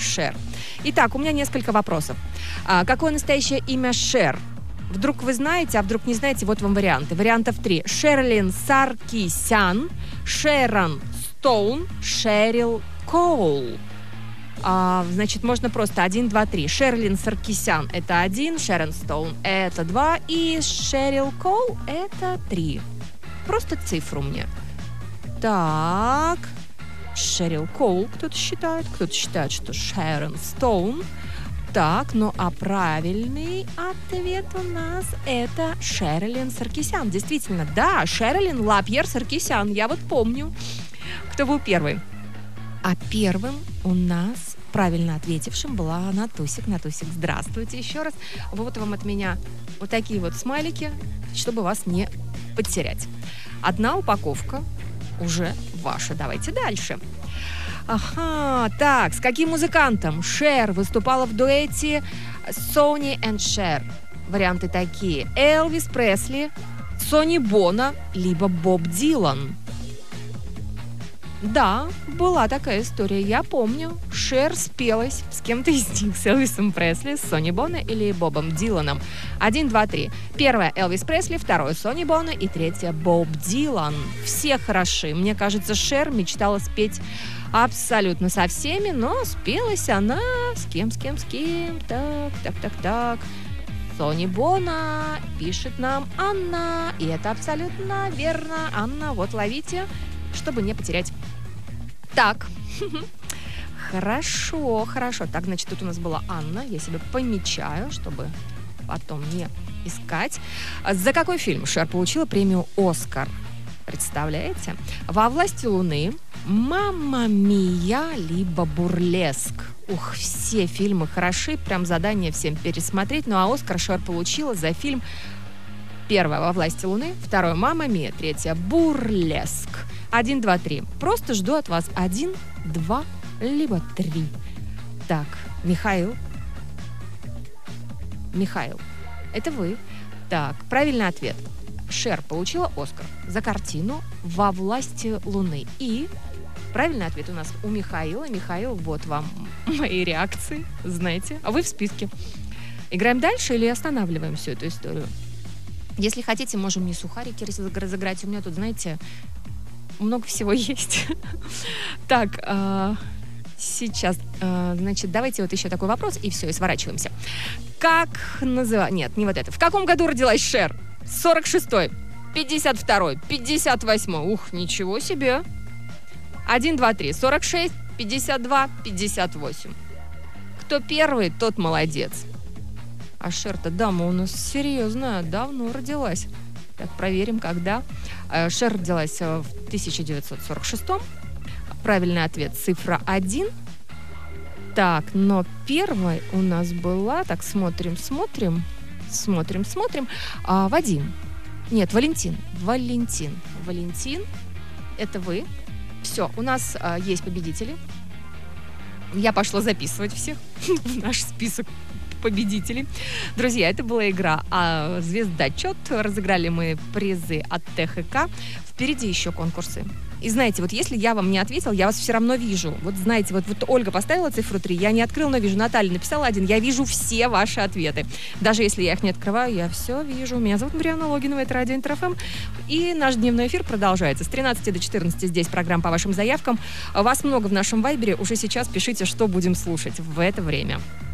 Шер. Итак, у меня несколько вопросов. Какое настоящее имя Шер? Вдруг вы знаете, а вдруг не знаете, вот вам варианты. Вариантов 3. Шерлин Саркисян, Шерон Стоун, Шерил Коул. Значит, можно просто 1, 2, 3. Шерлин Саркисян – это 1, Шерон Стоун – это 2, и Шерил Коул – это 3. Просто цифру мне. Так, Шерил Коул кто-то считает, что Шерон Стоун. Так, ну а правильный ответ у нас это Шерлин Саркисян. Действительно, да, Шерлин Лапьер Саркисян, я вот помню. Кто был первый? А первым у нас правильно ответившим была Натусик. Натусик, здравствуйте еще раз. Вот вам от меня вот такие вот смайлики, чтобы вас не потерять. Одна упаковка уже ваша. Давайте дальше. Ага, так, с каким музыкантом Шер выступала в дуэте Сони и Шер? Варианты такие. Элвис Пресли, Сони Бона, либо Боб Дилан. Да, была такая история, я помню. Шер спелась с кем-то из них, с Элвисом Пресли, с Сони Бона или Бобом Диланом. 1, 2, 3. Первое Элвис Пресли, второе Сони Бона и третье Боб Дилан. Все хороши. Мне кажется, Шер мечтала спеть абсолютно со всеми, но спелась она с кем. Так. Сони Бона, пишет нам Анна. И это абсолютно верно. Анна, вот ловите, чтобы не потерять. Так, хорошо. Так, значит, тут у нас была Анна. Я себе помечаю, чтобы потом не искать. За какой фильм Шер получила премию «Оскар»? Представляете? «Во власти Луны», «Мамма Мия», либо «Бурлеск». Ух, все фильмы хороши. Прям задание всем пересмотреть. Ну а «Оскар» Шер получила за фильм первое «Во власти Луны», второе «Мамма Мия», третье «Бурлеск». 1, 2, 3. Просто жду от вас 1, 2, либо 3. Так, Михаил, это вы. Так, правильный ответ. Шер получила «Оскар» за картину «Во власти Луны». И правильный ответ у нас у Михаила. Михаил, вот вам мои реакции, знаете. А вы в списке. Играем дальше или останавливаем всю эту историю? Если хотите, можем не сухарики разыграть. У меня тут, знаете, много всего есть. Так, сейчас, значит, давайте вот еще такой вопрос, и все, и сворачиваемся. Как называется... Нет, не вот это. В каком году родилась Шер? 46-й, 52-й, 58-й. Ух, ничего себе. 1, 2, 3. 46, 52, 58. Кто первый, тот молодец. А Шер-то дама у нас серьезная, давно родилась. Так, проверим, когда. Шер родилась в 1946-м. Правильный ответ цифра 1. Так, но первой у нас была... Так, смотрим. Вадим. Нет, Валентин. Валентин, это вы. Все, у нас есть победители. Я пошла записывать всех в наш список победителей. Друзья, это была игра «Звездочет». Разыграли мы призы от ТХК. Впереди еще конкурсы. И знаете, вот если я вам не ответил, я вас все равно вижу. Вот знаете, вот Ольга поставила цифру 3, я не открыла, но вижу. Наталья написала 1, я вижу все ваши ответы. Даже если я их не открываю, я все вижу. Меня зовут Марьяна Логинова, это радио Интер-ФМ. И наш дневной эфир продолжается. С 13 до 14 здесь программа по вашим заявкам. Вас много в нашем вайбере. Уже сейчас пишите, что будем слушать в это время.